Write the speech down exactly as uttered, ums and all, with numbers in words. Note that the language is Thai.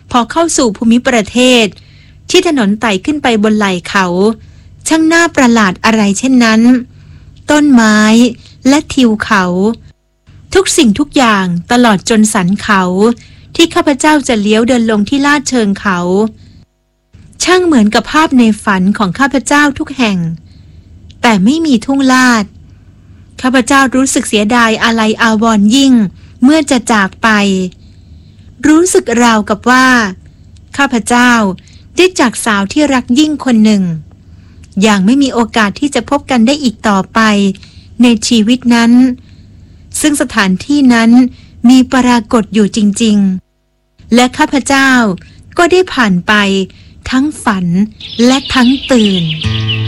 พอเข้าสู่ภูมิประเทศที่ถนนไต่ขึ้นไปบนไหล่เขาช่างน่าประหลาดอะไรเช่นนั้นต้นไม้และทิวเขาทุกสิ่งทุกอย่างตลอดจนสันเขาที่ข้าพเจ้าจะเลี้ยวเดินลงที่ลาดเชิงเขาช่างเหมือนกับภาพในฝันของข้าพเจ้าทุกแห่งแต่ไม่มีทุ่งลาดข้าพเจ้ารู้สึกเสียดายอาลัยอาวรณ์ยิ่งเมื่อจะจากไปรู้สึกราวกับว่าข้าพเจ้าได้จากสาวที่รักยิ่งคนหนึ่งอย่างไม่มีโอกาสที่จะพบกันได้อีกต่อไปในชีวิตนั้นซึ่งสถานที่นั้นมีปรากฏอยู่จริงๆและข้าพเจ้าก็ได้ผ่านไปทั้งฝันและทั้งตื่น